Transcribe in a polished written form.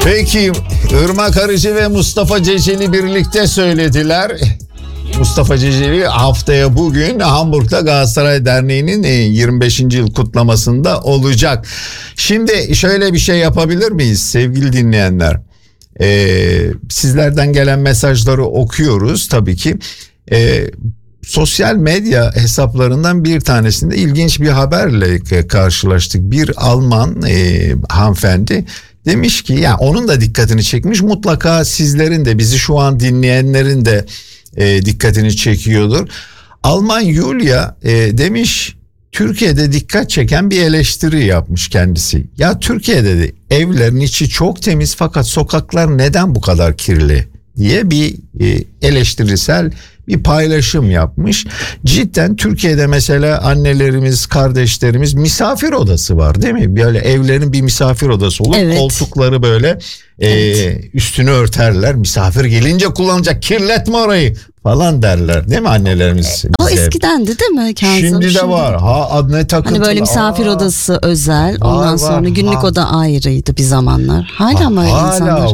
Peki Irmak Arıcı ve Mustafa Ceceli birlikte söylediler. Mustafa Ceceli haftaya bugün Hamburg'da Galatasaray Derneği'nin 25. yıl kutlamasında olacak. Şimdi şöyle bir şey yapabilir miyiz sevgili dinleyenler? Sizlerden gelen mesajları okuyoruz tabii ki. Sosyal medya hesaplarından bir tanesinde ilginç bir haberle karşılaştık. Bir Alman hanımefendi demiş ki, ya onun da dikkatini çekmiş, mutlaka sizlerin de, bizi şu an dinleyenlerin de dikkatini çekiyordur. Alman Julia demiş, Türkiye'de dikkat çeken bir eleştiri yapmış kendisi. Ya Türkiye'de de evlerin içi çok temiz fakat sokaklar neden bu kadar kirli diye bir eleştirisel bir paylaşım yapmış. Cidden Türkiye'de mesela annelerimiz, kardeşlerimiz misafir odası var değil mi? Böyle evlerin bir misafir odası olur. Evet. Koltukları böyle üstünü örterler. Misafir gelince kullanacak, kirletme orayı falan derler değil mi annelerimiz? O eskidendi değil mi Kazım? Şimdi de var. Ne takıntılı. Hani böyle misafir odası özel. Ondan sonra günlük oda ayrıydı bir zamanlar. Hala mı öyle insanlar?